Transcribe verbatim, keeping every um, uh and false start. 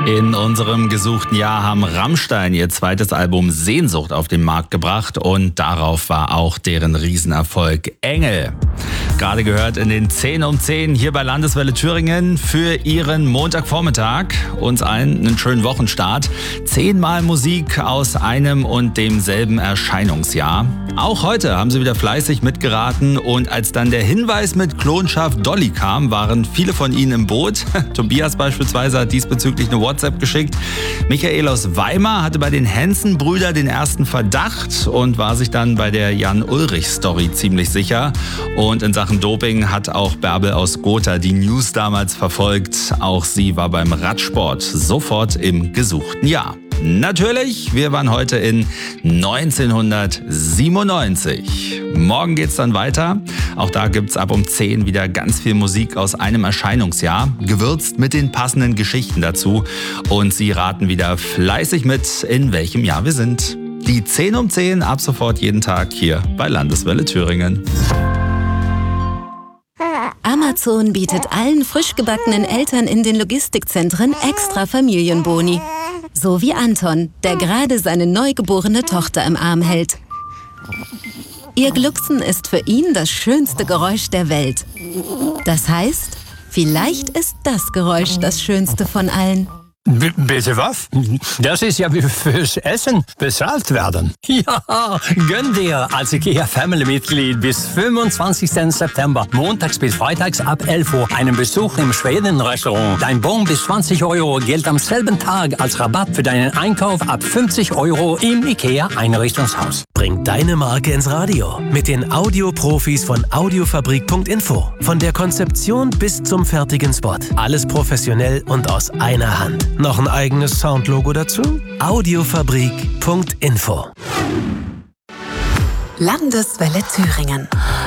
In unserem gesuchten Jahr haben Rammstein ihr zweites Album Sehnsucht auf den Markt gebracht und darauf war auch deren Riesenerfolg Engel. Gerade gehört in den zehn um zehn hier bei Landeswelle Thüringen für Ihren Montagvormittag. Uns allen einen schönen Wochenstart. Zehnmal Musik aus einem und demselben Erscheinungsjahr. Auch heute haben Sie wieder fleißig mitgeraten und als dann der Hinweis mit Klonschaf Dolly kam, waren viele von Ihnen im Boot. Tobias beispielsweise hat diesbezüglich eine WhatsApp geschickt. Michael aus Weimar hatte bei den Hansen-Brüdern den ersten Verdacht und war sich dann bei der Jan-Ulrich-Story ziemlich sicher. Und in Sachen Doping hat auch Bärbel aus Gotha die News damals verfolgt. Auch sie war beim Radsport sofort im gesuchten Jahr. Natürlich, wir waren heute in neunzehnhundertsiebenundneunzig. Morgen geht's dann weiter. Auch da gibt's ab um zehn wieder ganz viel Musik aus einem Erscheinungsjahr, gewürzt mit den passenden Geschichten dazu. Und Sie raten wieder fleißig mit, in welchem Jahr wir sind. Die zehn um zehn ab sofort jeden Tag hier bei Landeswelle Thüringen. Amazon bietet allen frisch gebackenen Eltern in den Logistikzentren extra Familienboni. So wie Anton, der gerade seine neugeborene Tochter im Arm hält. Ihr Glucksen ist für ihn das schönste Geräusch der Welt. Das heißt, vielleicht ist das Geräusch das schönste von allen. B- bitte was? Das ist ja wie fürs Essen bezahlt werden. Ja, gönn dir als IKEA-Family-Mitglied bis fünfundzwanzigsten September, montags bis freitags ab elf Uhr, einen Besuch im Schweden-Restaurant. Dein Bon bis zwanzig Euro gilt am selben Tag als Rabatt für deinen Einkauf ab fünfzig Euro im IKEA-Einrichtungshaus. Bring deine Marke ins Radio mit den Audioprofis von Audiofabrik Punkt info. Von der Konzeption bis zum fertigen Spot. Alles professionell und aus einer Hand. Noch ein eigenes Soundlogo dazu? Audiofabrik Punkt info. Landeswelle Thüringen.